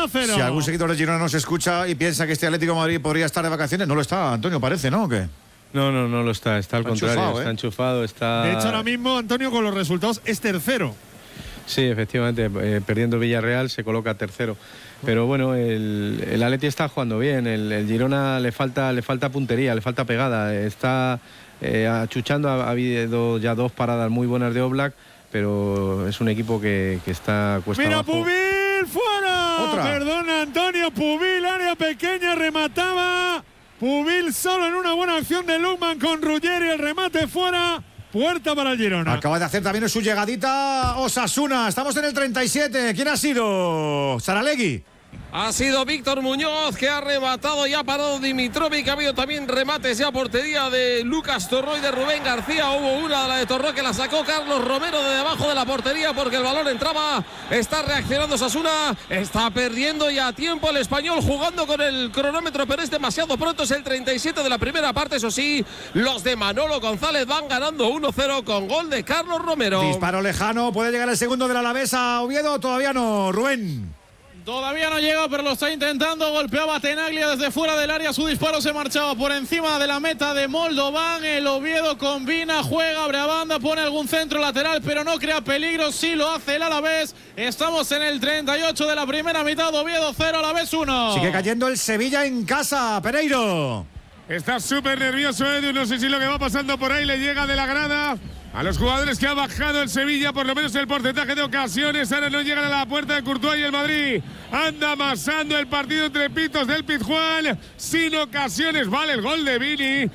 0. Si algún seguidor de Girona nos escucha y piensa que este Atlético de Madrid podría estar de vacaciones, no lo está, Antonio, parece, ¿no? ¿O qué? No lo está. Está al contrario. Enchufado, está enchufado. Está... De hecho, ahora mismo, Antonio, con los resultados, es tercero. Sí, efectivamente. Perdiendo Villarreal se coloca tercero. Pero bueno, el Atleti está jugando bien. El Girona le falta puntería, le falta pegada. Está achuchando. Ha habido ya 2 paradas muy buenas de Oblak, pero es un equipo que está cuesta ¡Mira, abajo. Pubil! ¡Fuera! Otra. Perdona, Antonio. Pubil, área pequeña, remataba. Pubil solo en una buena acción de Lukman con Ruggeri. El remate fuera. Puerta para el Girona. Acaba de hacer también su llegadita Osasuna. Estamos en el 37. ¿Quién ha sido? Saralegui. Ha sido Víctor Muñoz, que ha rematado y ha parado Dimitrovic. Ha habido también remates ya a portería de Lucas Torró y de Rubén García. Hubo una de la de Torró que la sacó Carlos Romero de debajo de la portería porque el balón entraba. Está reaccionando Osasuna. Está perdiendo ya tiempo el Español jugando con el cronómetro, pero es demasiado pronto. Es el 37 de la primera parte. Eso sí, los de Manolo González van ganando 1-0 con gol de Carlos Romero. Disparo lejano. ¿Puede llegar el segundo del Alavés a Oviedo? Todavía no, Rubén. Todavía no llega, pero lo está intentando. Golpeaba Tenaglia desde fuera del área. Su disparo se marchaba por encima de la meta de Moldovan. El Oviedo combina, juega, abre a banda, pone algún centro lateral, pero no crea peligro. Sí lo hace el Alavés. Estamos en el 38 de la primera mitad. Oviedo 0, Alavés 1. Sigue cayendo el Sevilla en casa, Pereiro. Está súper nervioso Edu, no sé si lo que va pasando por ahí le llega de la grada a los jugadores que ha bajado el Sevilla, por lo menos el porcentaje de ocasiones. Ahora no llegan a la puerta de Courtois y el Madrid anda amasando el partido entre pitos del Pizjuán, sin ocasiones. Vale el gol de Vini,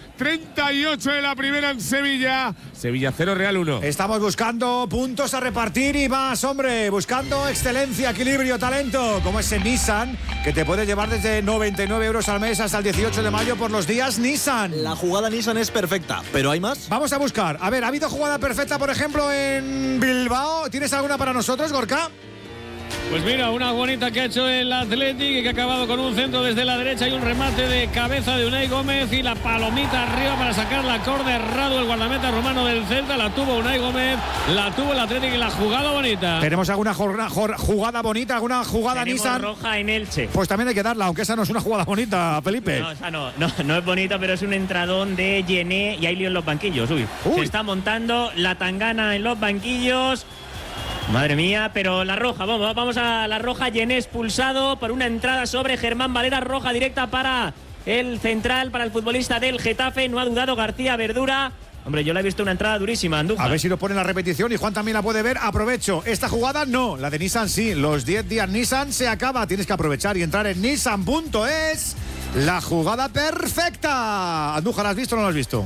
38 de la primera en Sevilla. Sevilla 0, Real 1. Estamos buscando puntos a repartir y más, hombre, buscando excelencia, equilibrio, talento, como ese Nissan que te puede llevar desde 99 euros al mes hasta el 18 de mayo por los días Nissan. La jugada Nissan es perfecta, pero ¿hay más? Vamos a buscar. A ver, ¿ha habido jugada perfecta, por ejemplo, en Bilbao? ¿Tienes alguna para nosotros, Gorka? Pues mira, una bonita que ha hecho el Athletic y que ha acabado con un centro desde la derecha y un remate de cabeza de Unai Gómez y la palomita arriba para sacar la córner. Errado el guardameta rumano del Celta, la tuvo Unai Gómez, la tuvo el Athletic y la jugada bonita. ¿Tenemos alguna jugada bonita, alguna jugada Tenemos Nissan? roja en Elche. Pues también hay que darla, aunque esa no es una jugada bonita, Felipe. No, esa no es bonita, pero es un entradón de Yené y hay lío en los banquillos. Uy. Se está montando la tangana en los banquillos. Madre mía, pero la roja, vamos a la roja. Yené expulsado por una entrada sobre Germán Valera, roja directa para el central, para el futbolista del Getafe. No ha dudado García Verdura. Hombre, yo le he visto una entrada durísima, Andújar. A ver si lo pone en la repetición y Juan también la puede ver. Aprovecho. Esta jugada no, la de Nissan sí. Los 10 días Nissan se acaba. Tienes que aprovechar y entrar en nissan.es. La jugada perfecta. Andújar, ¿la has visto o no la has visto?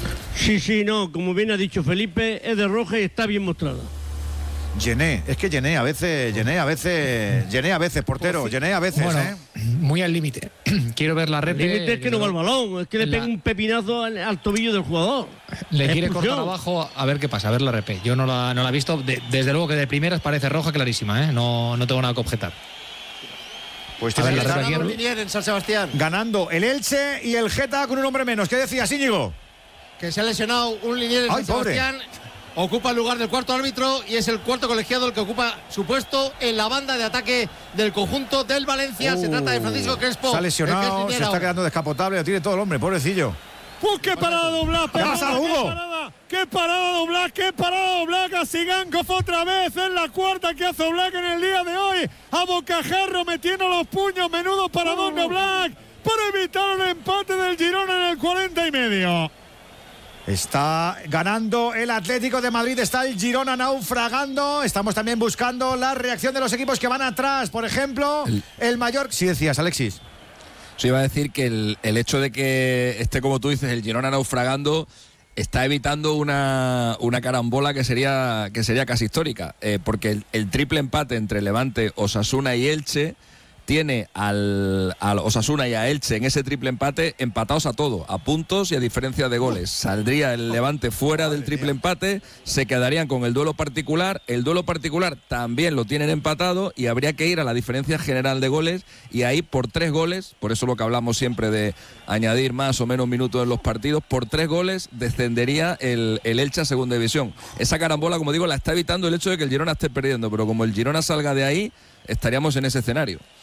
Sí, no. Como bien ha dicho Felipe, es de roja y está bien mostrada. Yené, es que Yené a veces, portero, Yené a veces, bueno, muy al límite. Quiero ver la El repe. límite es que no va el balón, es que le pega un pepinazo al tobillo del jugador. Le quiere Expulsión. cortar abajo a ver qué pasa, a ver la repe. Yo no la he visto, desde luego que de primeras parece roja clarísima, no tengo nada que objetar. Pues a ver, la repe Ganando aquí. Linier en San Sebastián. ganando el Elche y el Geta con un hombre menos. ¿Qué decías, Íñigo? Que se ha lesionado un Linier en Ay, San pobre. Sebastián. Ocupa el lugar del cuarto árbitro y es el cuarto colegiado el que ocupa su puesto en la banda de ataque del conjunto del Valencia. Se trata de Francisco Crespo. Se ha el que lesionado, es se linier está ahora. quedando descapotable, lo tiene todo el hombre, pobrecillo. ¡Qué parada doblada! ¿Qué ha pasado, Hugo? ¡Qué parada doblada! ¡Qué parada doblada! A Sigankov otra vez. Es la cuarta que hace Oblak en el día de hoy. A bocajarro metiendo los puños. Menudo paradón de Oblak para evitar el empate del Girona en el 40 y medio. Está ganando el Atlético de Madrid, está el Girona naufragando. Estamos también buscando la reacción de los equipos que van atrás. Por ejemplo, el Mallorca. Sí decías, Alexis. Yo iba a decir que el hecho de que esté, como tú dices, el Girona naufragando está evitando una carambola que sería casi histórica, porque el triple empate entre Levante, Osasuna y Elche tiene al Osasuna y a Elche en ese triple empate empatados a todo, a puntos y a diferencia de goles. Saldría el Levante fuera del triple empate, se quedarían con el duelo particular también lo tienen empatado y habría que ir a la diferencia general de goles y ahí por 3 goles, por eso lo que hablamos siempre de añadir más o menos minutos en los partidos, por 3 goles descendería el Elche a segunda división. Esa carambola, como digo, la está evitando el hecho de que el Girona esté perdiendo, pero como el Girona salga de ahí, estaríamos en ese escenario.